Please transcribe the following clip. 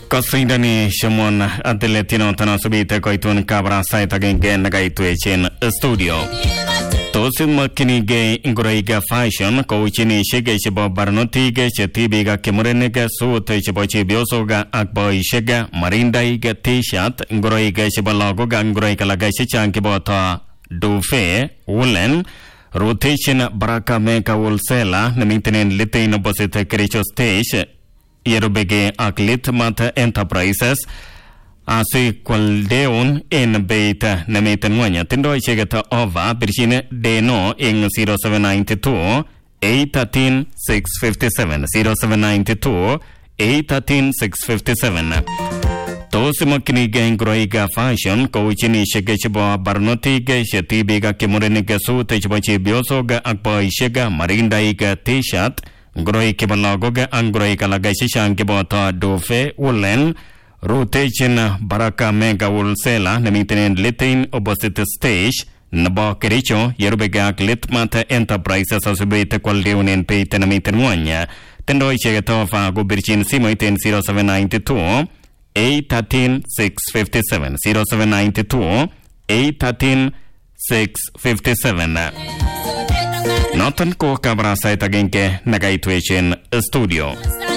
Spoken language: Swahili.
Kasindani Shamon Atiletino Tanasubite Koitun Cabra Site again Nagaituichin Studio. Tosim Kinige Inguraiga Fashion, Coachini Shige Shibo Barnotiga, Chetibiga Kimureniga, Sute Chibochi Biosoga, Akboy Shega, Marinda Iga T-shirt, Inguraiga Shibalago, Anguraika Lagashi Chankibota, Dufe, Woolen, Rotation Baraka Meka Wulsela, Namintinin Litin Opposite Kericho Stage. Yerubege Aklit Mata Enterprises Asi Kwaldeun in Beta Namitenwanya Tindo Chegata Ova Birchine Deno in 0792 813 657 0792 813 657 Tosimokini Gangroiga Fashion Coachini Shegeshbo Barnotiga Shetibiga Kimureniga Sute Chibachi Biosoga Akboy Shega Marinda Iga T-shirt Groi Kibalagoga and Groi Kalagashi Kibota Dofe Woolen Rotation Baraka Mega Wulsela Namitin Litin Opposite Stage Nabo Kericho Yerubega Litmata Enterprises Asubita Qualdeun and Payton Namitin Wanya Tendo Chegatofa Gubirchin Simoitin 0792 813 657 0792 813 657 Notan ko Cabra Site again Nagaituichin Studio.